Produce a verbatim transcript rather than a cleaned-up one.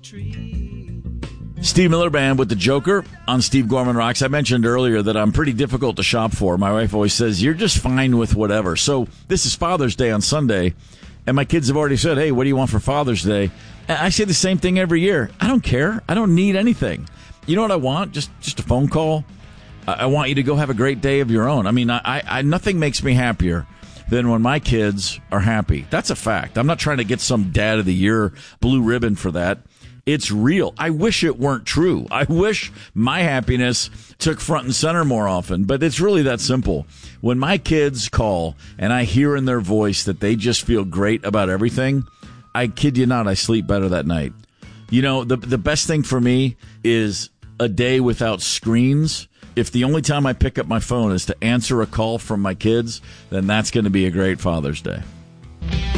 Steve Miller Band with the Joker on Steve Gorman Rocks. I mentioned earlier that I'm pretty difficult to shop for. My wife always says, you're just fine with whatever. So this is Father's Day on Sunday, and my kids have already said, hey, what do you want for Father's Day? And I say the same thing every year. I don't care. I don't need anything. You know what I want? Just just a phone call. I, I want you to go have a great day of your own. I mean, I, I, I nothing makes me happier than when my kids are happy. That's a fact. I'm not trying to get some Dad of the Year blue ribbon for that. It's real. I wish it weren't true. I wish my happiness took front and center more often, but it's really that simple. When my kids call and I hear in their voice that they just feel great about everything, I kid you not, I sleep better that night. You know, the the best thing for me is a day without screens. If the only time I pick up my phone is to answer a call from my kids, then that's going to be a great Father's Day.